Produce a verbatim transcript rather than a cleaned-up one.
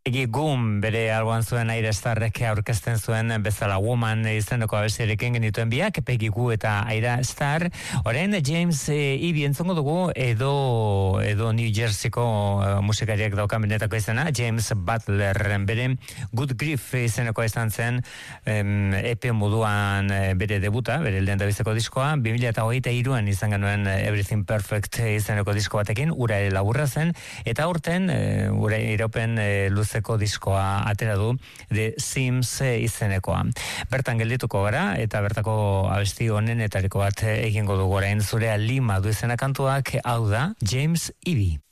Peggy Goo bere alboan zuen Aira Starrek aurkezten zuen bezala Woman izeneko abestiarekin genituen biak, Peggy Goo eta Aira Star. Orain James Ivy entzongo dugu edo edo New Jerseyko uh, musikariak daukan benetako izena, James Butler. Bere Good Grief izeneko izan zen um, E P moduan uh, bere debuta, bere lehen dabizeko diskoa, bi mila hogeita hiruan izan genuen Everything Perfect izeneko disko batekin, ura ere laburra zen, eta urten uh, ura iraupen uh, luzeko diskoa atera du, The Sims izenekoa. Bertan geldituko gara, eta bertako abesti honenetariko bat egingo dugu orain, Zurea Lima du izena kantuak, hau da James Ivy.